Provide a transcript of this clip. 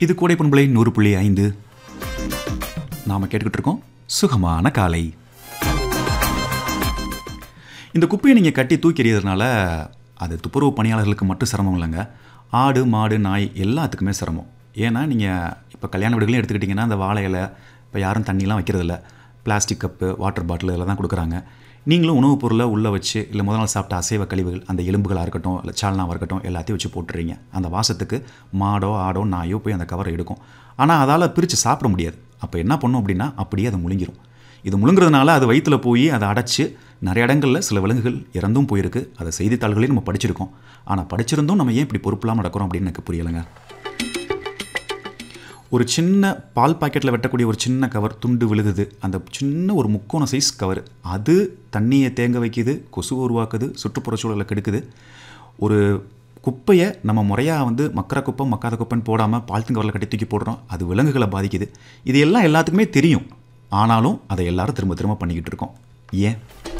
இது கோடை பண்பலை 100.5. நாம் கேட்டுக்கிட்டு இருக்கோம் சுகமான காலை. இந்த குப்பையை நீங்கள் கட்டி தூக்கி எறியறதுனால அது துப்புரவு பணியாளர்களுக்கு மட்டும் சிரமம் இல்லைங்க. ஆடு மாடு நாய் எல்லாத்துக்குமே சிரமம். ஏன்னா நீங்கள் இப்போ கல்யாண வீடுகளையும் எடுத்துக்கிட்டிங்கன்னா அந்த வாழை இலை இப்போ யாரும் தண்ணிலாம் வைக்கிறதில்ல. பிளாஸ்டிக் கப்பு வாட்டர் பாட்டில் இதெல்லாம் தான் கொடுக்குறாங்க. நீங்களும் உணவுப் பொருளை உள்ளே வச்சு இல்லை முதல் நாள் சாப்பிட்ட அசைவ கழிவுகள் அந்த எலும்புகளாக இருக்கட்டும் இல்லை சால்னாவாக இருக்கட்டும் எல்லாத்தையும் வச்சு போட்டுறீங்க. அந்த வாசத்துக்கு மாடோ ஆடோ நாயோ போய் அந்த கவரை எடுக்கும். ஆனால் அதால் பிரித்து சாப்பிட முடியாது. அப்போ என்ன பண்ணும் அப்படின்னா அப்படியே அதை முழுங்கிடும். இது முழுங்குறதுனால அது வயிற்றில் போய் அதை அடைச்சி நிறைய இடங்களில் சில விலங்குகள் இறந்தும் போயிருக்கு. அதை செய்தித்தாள்களையும் நம்ம படிச்சிருக்கோம். ஆனால் படிச்சிருந்தும் நம்ம ஏன் இப்படி பொறுப்பில்லாமல் நடக்கிறோம் அப்படின்னு எனக்கு புரியலைங்க. ஒரு சின்ன பால் பாக்கெட்டில் வெட்டக்கூடிய ஒரு சின்ன கவர் துண்டு விழுகுது. அந்த சின்ன ஒரு முக்கோண சைஸ் கவர் அது தண்ணியை தேங்க வைக்குது, கொசு உருவாக்குது, சுற்றுப்புறச்சூழலை கெடுக்குது. ஒரு குப்பையை நம்ம முறையாக மக்கிற குப்பை மக்காத குப்பைன்னு போடாமல் பாலித்தீன் கவரில் கட்டி தூக்கி போடுறோம். அது விலங்குகளை பாதிக்குது. இது எல்லாம் எல்லாத்துக்குமே தெரியும். ஆனாலும் அதை எல்லாரும் திரும்ப திரும்ப பண்ணிக்கிட்டு இருக்கோம். ஏன்?